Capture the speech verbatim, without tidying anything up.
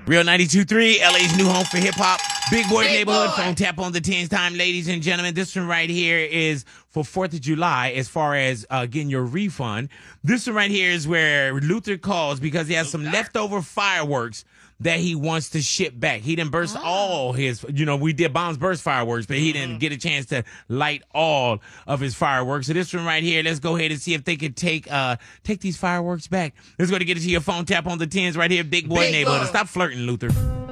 Real ninety-two point three, L A's new home for hip-hop. Big Boy Big Neighborhood. Boy. Phone tap on the tens time, ladies and gentlemen. This one right here is for fourth of July as far as uh, getting your refund. This one right here is where Luther calls because he has some leftover fireworks that he wants to ship back. He didn't burst Oh. all his, you know, we did Bombs Burst fireworks, but he didn't get a chance to light all of his fireworks. So this one right here, let's go ahead and see if they could take uh take these fireworks back. Let's go to get it to your phone tap on the tens right here, Big Boy Big Neighborhood. Boy. Stop flirting, Luther.